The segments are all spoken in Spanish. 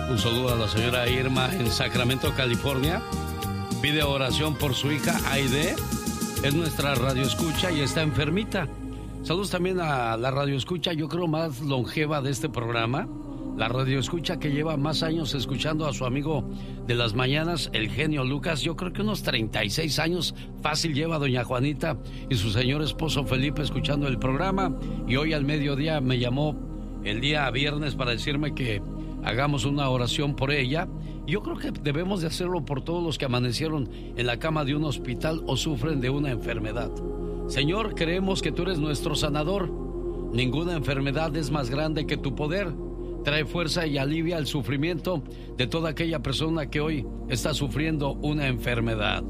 Un saludo a la señora Irma en Sacramento, California. Pide oración por su hija Aide. Es nuestra radioescucha y está enfermita. Saludos también a la radioescucha, yo creo más longeva de este programa. La radioescucha que lleva más años escuchando a su amigo de las mañanas, el genio Lucas. Yo creo que unos 36 años fácil lleva doña Juanita y su señor esposo Felipe escuchando el programa. Y hoy al mediodía me llamó el día viernes para decirme que hagamos una oración por ella. Yo creo que debemos de hacerlo por todos los que amanecieron en la cama de un hospital o sufren de una enfermedad. Señor, creemos que tú eres nuestro sanador. Ninguna enfermedad es más grande que tu poder. Trae fuerza y alivia el sufrimiento de toda aquella persona que hoy está sufriendo una enfermedad.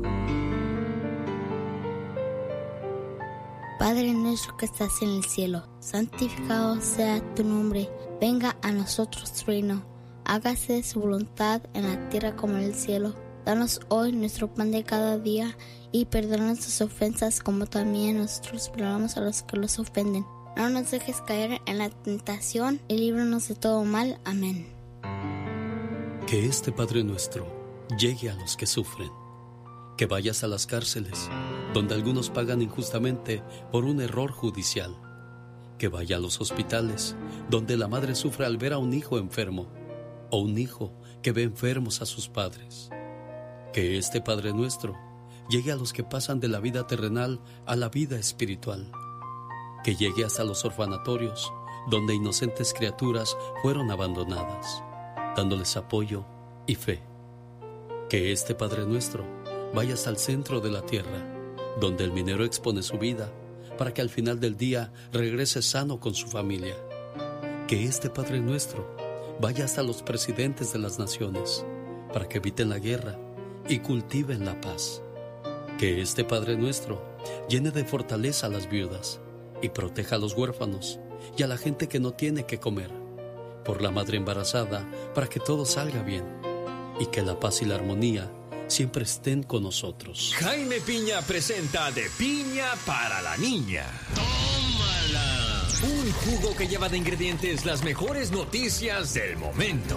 Padre nuestro que estás en el cielo, santificado sea tu nombre. Venga a nosotros tu reino. Hágase su voluntad en la tierra como en el cielo. Danos hoy nuestro pan de cada día y perdona nuestras ofensas como también nosotros perdonamos a los que los ofenden. No nos dejes caer en la tentación y líbranos de todo mal. Amén. Que este Padre nuestro llegue a los que sufren. Que vayas a las cárceles, donde algunos pagan injustamente por un error judicial. Que vaya a los hospitales, donde la madre sufre al ver a un hijo enfermo, o un hijo que ve enfermos a sus padres. Que este Padre nuestro llegue a los que pasan de la vida terrenal a la vida espiritual. Que llegue hasta los orfanatorios, donde inocentes criaturas fueron abandonadas, dándoles apoyo y fe. Que este Padre nuestro vaya hasta el centro de la tierra, donde el minero expone su vida, para que al final del día regrese sano con su familia. Que este Padre nuestro vaya hasta los presidentes de las naciones, para que eviten la guerra y cultiven la paz. Que este Padre nuestro llene de fortaleza a las viudas y proteja a los huérfanos y a la gente que no tiene que comer, por la madre embarazada, para que todo salga bien y que la paz y la armonía siempre estén con nosotros. Jaime Piña presenta De Piña para la Niña. ¡Tómala! Un jugo que lleva de ingredientes las mejores noticias del momento.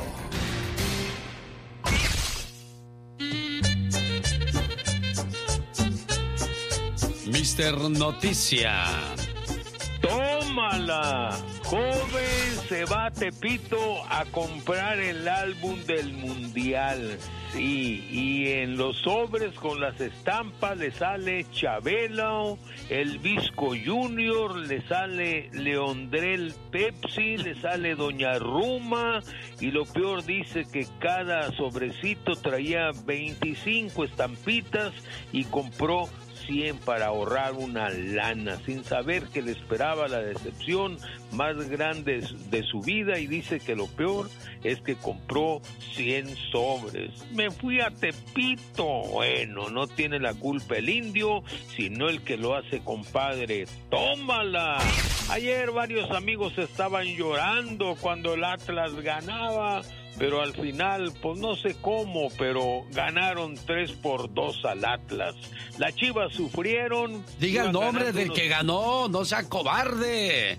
Mister Noticia. ¡Tómala! Joven se va a Tepito a comprar el álbum del Mundial. Sí, y en los sobres con las estampas le sale Chabelo, el Visco Junior, le sale Leondrel Pepsi, le sale Doña Ruma, y lo peor dice que cada sobrecito traía 25 estampitas y compró 100 para ahorrar una lana, sin saber que le esperaba la decepción más grande de su vida, y dice que lo peor es que compró 100 sobres. Me fui a Tepito. Bueno, no tiene la culpa el indio, sino el que lo hace, compadre. ¡Tómala! Ayer varios amigos estaban llorando cuando el Atlas ganaba, pero al final, pues no sé cómo, pero ganaron 3-2 al Atlas. Las Chivas sufrieron. Diga el nombre del que ganó, no sea cobarde.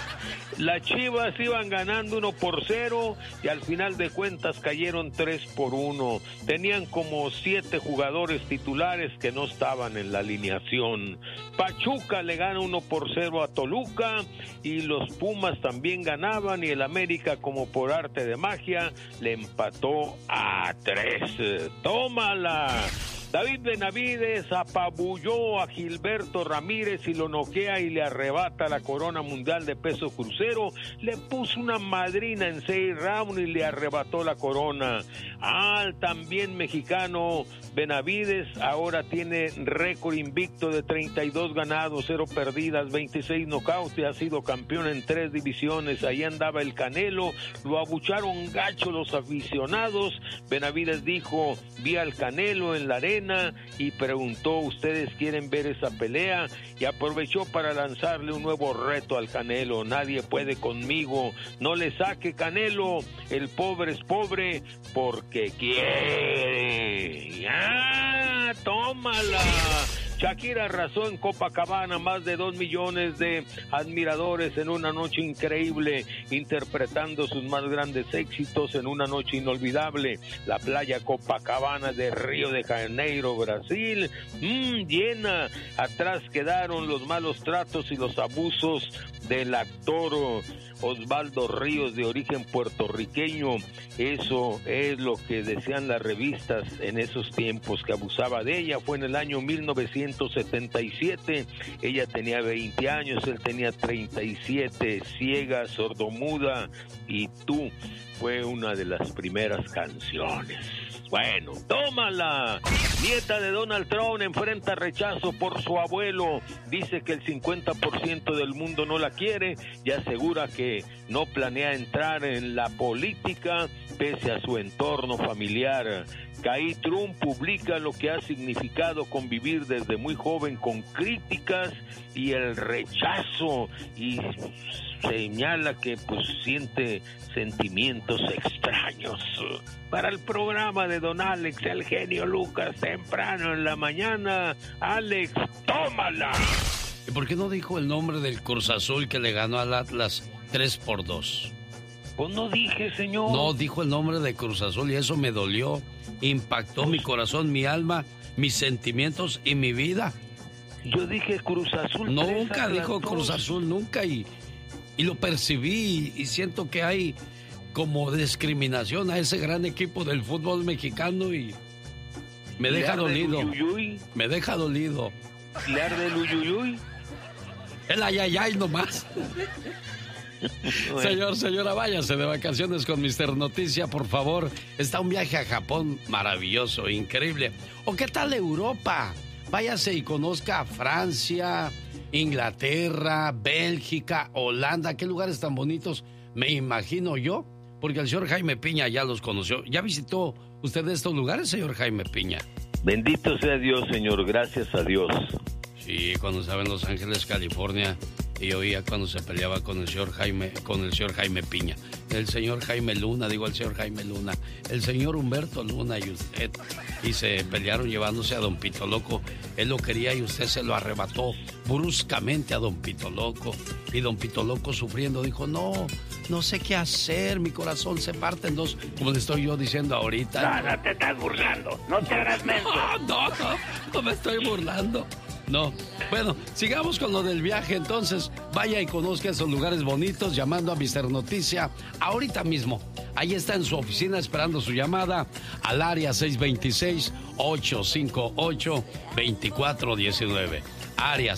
Las Chivas iban ganando 1-0 y al final de cuentas cayeron 3-1. Tenían como 7 jugadores titulares que no estaban en la alineación. Pachuca le gana 1-0 a Toluca y los Pumas también ganaban, y el América, como por arte de magia, le empató a 3. ¡Tómala! David Benavides apabulló a Gilberto Ramírez y lo noquea y le arrebata la corona mundial de peso crucero. Le puso una madrina en 6 rounds y le arrebató la corona. También mexicano Benavides ahora tiene récord invicto de 32 ganados, 0 perdidas, 26 knockouts, y ha sido campeón en 3 divisiones. Ahí andaba el Canelo, lo abucharon gacho los aficionados. Benavides dijo: vi al Canelo en la arena y preguntó: ¿ustedes quieren ver esa pelea? Y aprovechó para lanzarle un nuevo reto al Canelo: nadie puede conmigo, no le saque, Canelo, el pobre es pobre porque quiere. ¡Tómala! Shakira arrasó en Copacabana, más de 2 millones de admiradores en una noche increíble, interpretando sus más grandes éxitos en una noche inolvidable. La playa Copacabana de Río de Janeiro, Brasil, llena. Atrás quedaron los malos tratos y los abusos del actor Osvaldo Ríos, de origen puertorriqueño. Eso es lo que decían las revistas en esos tiempos, que abusaba de ella. Fue en el año 1977, ella tenía 20 años, él tenía 37, ciega, sordomuda, y Tú fue una de las primeras canciones. Bueno, tómala. Nieta de Donald Trump enfrenta rechazo por su abuelo. Dice que el 50% del mundo no la quiere y asegura que no planea entrar en la política pese a su entorno familiar. Kai Trump publica lo que ha significado convivir desde muy joven con críticas y el rechazo, y señala que pues siente sentimientos extraños. Para el programa de don Alex, el genio Lucas, temprano en la mañana. Alex, tómala. ¿Y por qué no dijo el nombre del Cruz Azul que le ganó al Atlas 3-2? Pues no dije, señor. No, dijo el nombre de Cruz Azul y eso me dolió. Impactó mi corazón, mi alma, mis sentimientos y mi vida. Yo dije Cruz Azul. Nunca dijo Cruz Azul, nunca, y lo percibí y siento que hay como discriminación a ese gran equipo del fútbol mexicano y me deja dolido. Me deja dolido. ¿Le arde el uyuyuy? El ayayay nomás. Bueno. Señor, señora, váyase de vacaciones con Mister Noticia, por favor. Está un viaje a Japón maravilloso, increíble. ¿O qué tal Europa? Váyase y conozca Francia, Inglaterra, Bélgica, Holanda. ¿Qué lugares tan bonitos me imagino yo? Porque el señor Jaime Piña ya los conoció. ¿Ya visitó usted estos lugares, señor Jaime Piña? Bendito sea Dios, señor. Gracias a Dios. Sí, cuando estaba en Los Ángeles, California, y oía cuando se peleaba con el señor Jaime Piña. El señor Jaime Luna, el señor Jaime Luna. El señor Humberto Luna y usted. Y se pelearon llevándose a don Pito Loco. Él lo quería y usted se lo arrebató bruscamente a don Pito Loco. Y don Pito Loco sufriendo dijo, no sé qué hacer, mi corazón se parte en dos, como le estoy yo diciendo ahorita. No te estás burlando, no te hagas menso. No me estoy burlando. No. Bueno, sigamos con lo del viaje. Entonces, vaya y conozca esos lugares bonitos llamando a Mister Noticia ahorita mismo. Ahí está en su oficina esperando su llamada al área 626-858-2419. Área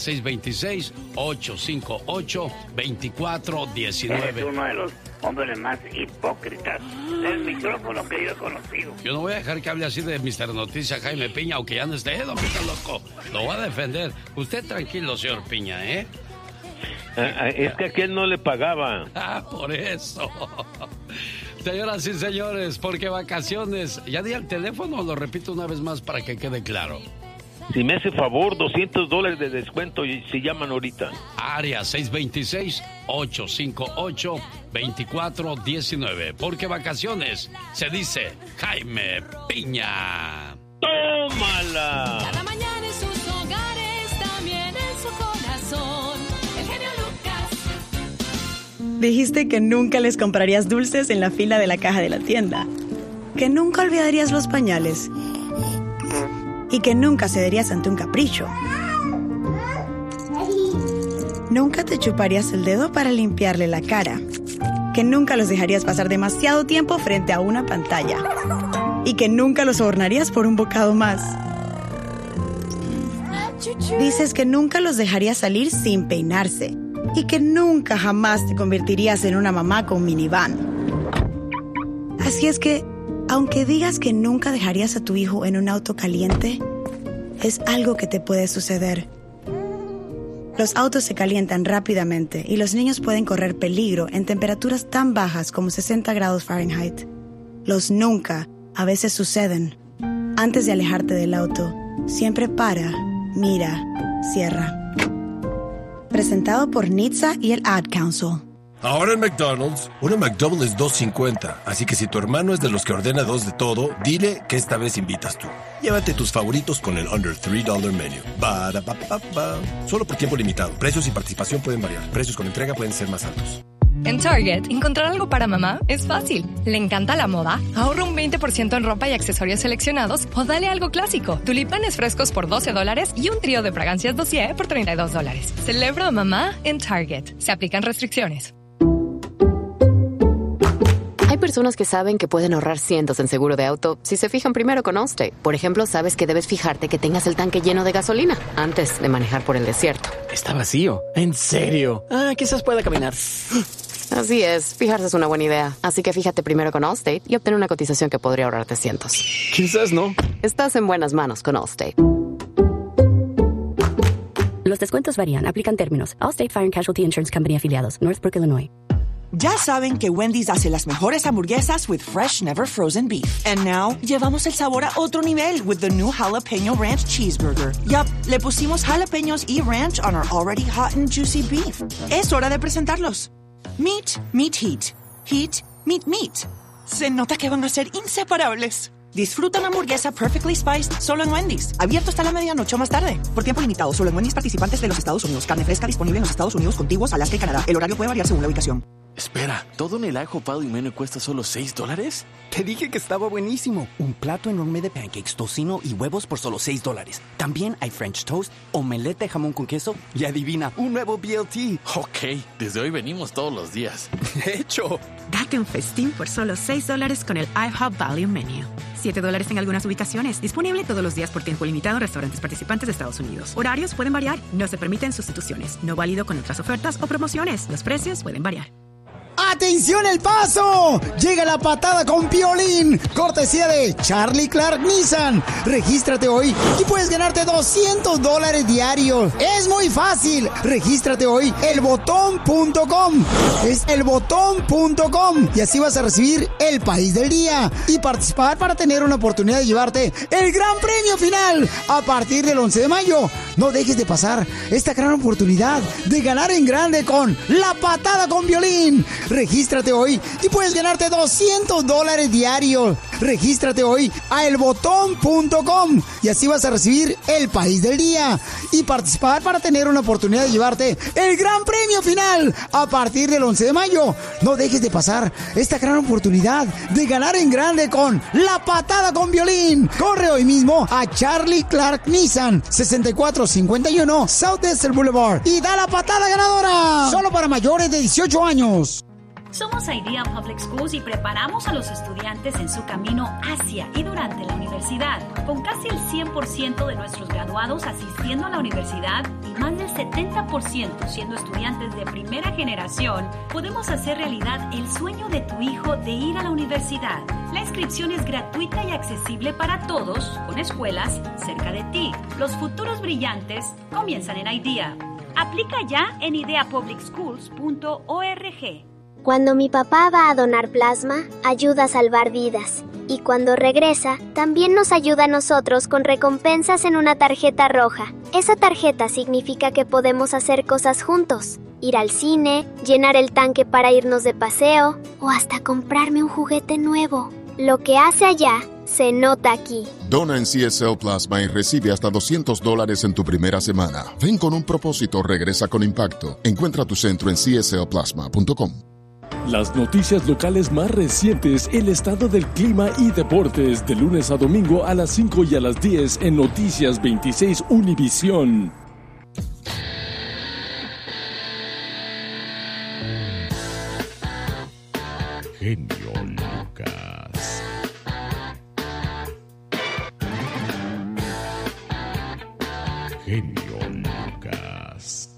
626-858-2419. Eres uno de los hombres más hipócritas del micrófono que yo he conocido. Yo no voy a dejar que hable así de Mister Noticia Jaime Piña, aunque ya no esté, don Pito Loco. Lo voy a defender. Usted tranquilo, señor Piña, ¿eh? Es que aquel no le pagaba. Por eso. Señoras y señores, porque vacaciones. Ya di el teléfono, lo repito una vez más para que quede claro. Si me hace favor, $200 de descuento y se llaman ahorita. Área 626-858-2419. Porque vacaciones se dice Jaime Piña. ¡Tómala! Cada mañana en sus hogares, también en su corazón. El genio Lucas. Dijiste que nunca les comprarías dulces en la fila de la caja de la tienda. Que nunca olvidarías los pañales. Y que nunca cederías ante un capricho. Nunca te chuparías el dedo para limpiarle la cara. Que nunca los dejarías pasar demasiado tiempo frente a una pantalla. Y que nunca los sobornarías por un bocado más. Dices que nunca los dejarías salir sin peinarse. Y que nunca jamás te convertirías en una mamá con minivan. Así es que, aunque digas que nunca dejarías a tu hijo en un auto caliente, es algo que te puede suceder. Los autos se calientan rápidamente y los niños pueden correr peligro en temperaturas tan bajas como 60 grados Fahrenheit. Los nunca a veces suceden. Antes de alejarte del auto, siempre para, mira, cierra. Presentado por NHTSA y el Ad Council. Ahora en McDonald's, una McDouble es $2.50. Así que si tu hermano es de los que ordena 2 de todo, dile que esta vez invitas tú. Llévate tus favoritos con el Under $3 Menu. Ba-da-ba-ba-ba. Solo por tiempo limitado. Precios y participación pueden variar. Precios con entrega pueden ser más altos. En Target, encontrar algo para mamá es fácil. ¿Le encanta la moda? Ahorra un 20% en ropa y accesorios seleccionados o dale algo clásico. Tulipanes frescos por $12 y un trío de fragancias Dossier por $32. Celebra a mamá en Target. Se aplican restricciones. Hay personas que saben que pueden ahorrar cientos en seguro de auto si se fijan primero con Allstate. Por ejemplo, sabes que debes fijarte que tengas el tanque lleno de gasolina antes de manejar por el desierto. Está vacío. ¿En serio? Quizás pueda caminar. Así es, fijarse es una buena idea. Así que fíjate primero con Allstate y obtén una cotización que podría ahorrarte cientos. Quizás no. Estás en buenas manos con Allstate. Los descuentos varían. Aplican términos. Allstate Fire and Casualty Insurance Company afiliados. Northbrook, Illinois. Ya saben que Wendy's hace las mejores hamburguesas with fresh, never frozen beef. And now, llevamos el sabor a otro nivel with the new Jalapeno Ranch Cheeseburger. Yup, le pusimos jalapeños y ranch on our already hot and juicy beef. Es hora de presentarlos. Meat, meat, heat. Heat, meat, meat. Se nota que van a ser inseparables. Disfruta una hamburguesa perfectly spiced solo en Wendy's. Abierto hasta la medianoche o más tarde. Por tiempo limitado, solo en Wendy's participantes de los Estados Unidos. Carne fresca disponible en los Estados Unidos contiguos, Alaska y Canadá. El horario puede variar según la ubicación. Espera, ¿todo en el ajo pado y menú cuesta solo $6? Te dije que estaba buenísimo. Un plato enorme de pancakes, tocino y huevos por solo $6. También hay French toast, omelette de jamón con queso y adivina, un nuevo BLT. Ok, desde hoy venimos todos los días. De hecho. Date un festín por solo $6 con el IHOP Value Menu. $7 en algunas ubicaciones. Disponible todos los días por tiempo limitado en restaurantes participantes de Estados Unidos. Horarios pueden variar. No se permiten sustituciones. No válido con otras ofertas o promociones. Los precios pueden variar. ¡Atención El Paso! Llega la patada con Piolín, cortesía de Charlie Clark Nissan. Regístrate hoy y puedes ganarte $200 diarios. Es muy fácil. Regístrate hoy, elbotón.com. Es elbotón.com y así vas a recibir el país del día y participar para tener una oportunidad de llevarte el gran premio final a partir del 11 de mayo. No dejes de pasar esta gran oportunidad de ganar en grande con la patada con Piolín. Regístrate hoy y puedes ganarte $200 diarios. Regístrate hoy a elbotón.com y así vas a recibir el país del día y participar para tener una oportunidad de llevarte el gran premio final a partir del 11 de mayo. No dejes de pasar esta gran oportunidad de ganar en grande con la patada con Piolín. Corre hoy mismo a Charlie Clark Nissan 6451 South Desert Boulevard y da la patada ganadora. Solo para mayores de 18 años. Somos IDEA Public Schools y preparamos a los estudiantes en su camino hacia y durante la universidad. Con casi el 100% de nuestros graduados asistiendo a la universidad y más del 70% siendo estudiantes de primera generación, podemos hacer realidad el sueño de tu hijo de ir a la universidad. La inscripción es gratuita y accesible para todos, con escuelas cerca de ti. Los futuros brillantes comienzan en IDEA. Aplica ya en ideapublicschools.org. Cuando mi papá va a donar plasma, ayuda a salvar vidas. Y cuando regresa, también nos ayuda a nosotros con recompensas en una tarjeta roja. Esa tarjeta significa que podemos hacer cosas juntos. Ir al cine, llenar el tanque para irnos de paseo o hasta comprarme un juguete nuevo. Lo que hace allá se nota aquí. Dona en CSL Plasma y recibe hasta $200 en tu primera semana. Ven con un propósito, regresa con impacto. Encuentra tu centro en cslplasma.com. Las noticias locales más recientes, el estado del clima y deportes, de lunes a domingo a las 5 y a las 10 en Noticias 26 Univisión. Genio Lucas. Genio Lucas.